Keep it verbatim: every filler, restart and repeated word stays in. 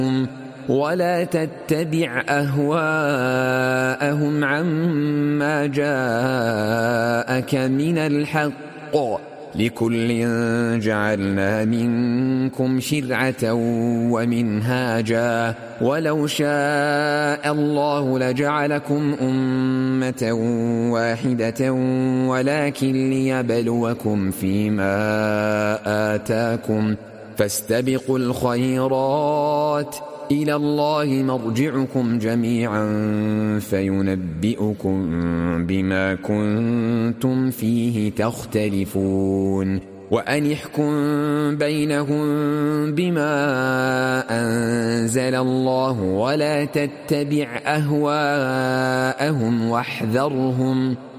ولا تتبع أهواءهم عما جاءك من الحق، لكل جعلنا منكم شرعة ومنهاجا، ولو شاء الله لجعلكم أمة واحدة ولكن ليبلوكم فيما آتاكم، فاستبقوا الخيرات، إلى الله مرجعكم جميعا فينبئكم بما كنتم فيه تختلفون. وأن احكم بينهم بما أنزل الله ولا تتبع أهواءهم واحذرهم